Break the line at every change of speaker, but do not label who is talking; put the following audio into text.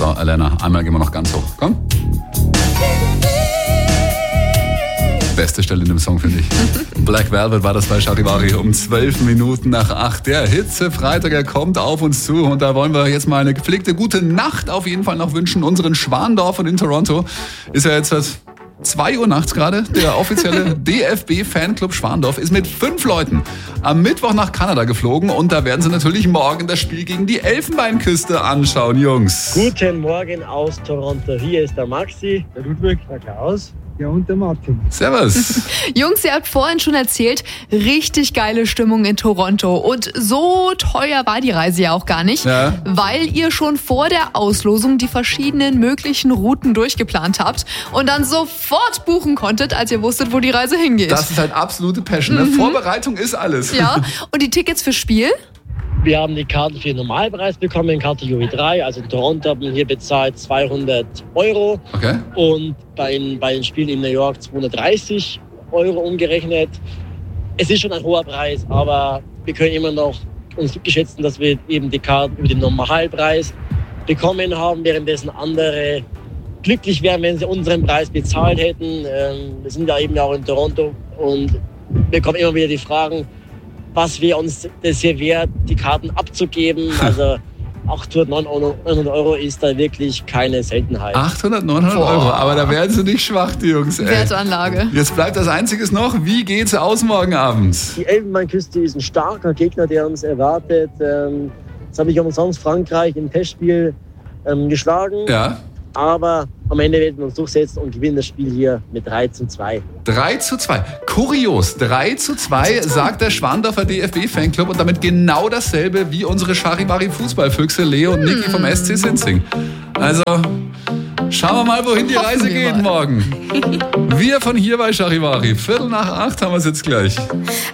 So, Elena, einmal gehen wir noch ganz hoch. Komm. Beste Stelle in dem Song, finde ich. Black Velvet war das bei Charivari um 12 Minuten nach 8. Der Hitze-Freitag, er kommt auf uns zu. Und da wollen wir jetzt mal eine gepflegte gute Nacht auf jeden Fall noch wünschen. Unseren Schwandorf in Toronto ist ja jetzt 2 Uhr nachts gerade. Der offizielle DFB-Fanclub Schwandorf ist mit 5 Leuten am Mittwoch nach Kanada geflogen. Und da werden sie natürlich morgen das Spiel gegen die Elfenbeinküste anschauen, Jungs.
Guten Morgen aus Toronto. Hier ist der Maxi, der Ludwig, der Klaus. Ja, und der Martin.
Servus.
Jungs, ihr habt vorhin schon erzählt, richtig geile Stimmung in Toronto. Und so teuer war die Reise ja auch gar nicht, weil ihr schon vor der Auslosung die verschiedenen möglichen Routen durchgeplant habt und dann sofort buchen konntet, als ihr wusstet, wo die Reise hingeht.
Das ist halt absolute Passion. Ne? Vorbereitung ist alles.
Ja, und die Tickets fürs Spiel?
Wir haben die Karten für den Normalpreis bekommen, Kategorie 3. Also in Toronto haben wir hier bezahlt 200 €.
Okay.
Und bei den Spielen in New York 230 € umgerechnet. Es ist schon ein hoher Preis, aber wir können immer noch uns schätzen, dass wir eben die Karten über den Normalpreis bekommen haben, währenddessen andere glücklich wären, wenn sie unseren Preis bezahlt hätten. Wir sind ja eben auch in Toronto und wir bekommen immer wieder die Fragen, was wäre uns das hier wert, die Karten abzugeben. Also 800, 900 € ist da wirklich keine Seltenheit.
800, 900 €, aber da werden sie nicht schwach, die Jungs. Ey.
Wertanlage.
Jetzt bleibt das Einzige noch, wie geht's aus morgen Abend?
Die Elfenbeinküste ist ein starker Gegner, der uns erwartet. Das habe ich umsonst Frankreich im Testspiel geschlagen.
Ja.
Aber am Ende werden wir uns durchsetzen und gewinnen das Spiel hier mit 3:2.
3:2. Kurios. 3:2 sagt der Schwandorfer DFB-Fanclub und damit genau dasselbe wie unsere Charivari-Fußballfüchse Leo und Niki vom SC Sinzing. Also, schauen wir mal, wohin die Reise geht morgen. Wir von hier bei Charivari. 7:45 haben wir es jetzt gleich.